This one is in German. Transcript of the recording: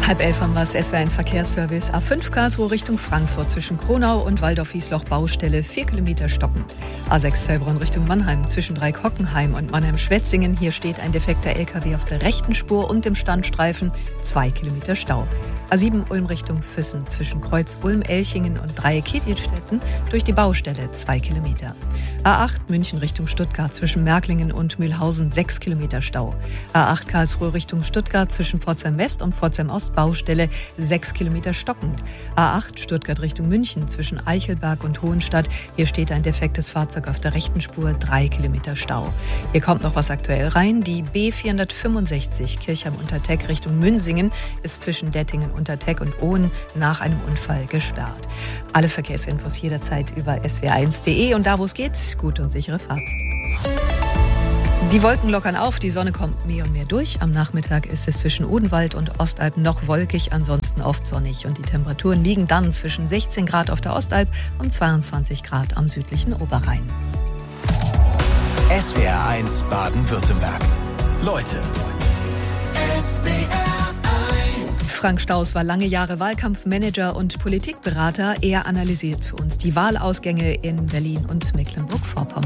10:30 haben wir das SWR1 Verkehrsservice. A5 Karlsruhe Richtung Frankfurt zwischen Kronau und Waldorf-Wiesloch Baustelle 4 Kilometer stockend. A6 Heilbronn Richtung Mannheim zwischen Dreieck-Hockenheim und Mannheim-Schwetzingen. Hier steht ein defekter LKW auf der rechten Spur und im Standstreifen 2 Kilometer Stau. A7 Ulm Richtung Füssen zwischen Kreuz Ulm-Elchingen und Dreieck-Kiedlstetten durch die Baustelle 2 Kilometer. A8 München Richtung Stuttgart zwischen Märklingen und Mühlhausen 6 Kilometer Stau. A8 Karlsruhe Richtung Stuttgart zwischen Pforzheim West und Pforzheim Ost Baustelle 6 Kilometer stockend. A8 Stuttgart Richtung München zwischen Eichelberg und Hohenstadt. Hier steht ein defektes Fahrzeug auf der rechten Spur, 3 Kilometer Stau. Hier kommt noch was aktuell rein. Die B465 Kirchheim-Unterteck Richtung Münsingen ist zwischen Dettingen, Unterteck und Ohen nach einem Unfall gesperrt. Alle Verkehrsinfos jederzeit über swr1.de und da, wo es geht, gute und sichere Fahrt. Die Wolken lockern auf, die Sonne kommt mehr und mehr durch. Am Nachmittag ist es zwischen Odenwald und Ostalb noch wolkig, ansonsten oft sonnig. Und die Temperaturen liegen dann zwischen 16 Grad auf der Ostalb und 22 Grad am südlichen Oberrhein. SWR1 Baden-Württemberg. Leute. Frank Staus war lange Jahre Wahlkampfmanager und Politikberater. Er analysiert für uns die Wahlausgänge in Berlin und Mecklenburg-Vorpommern.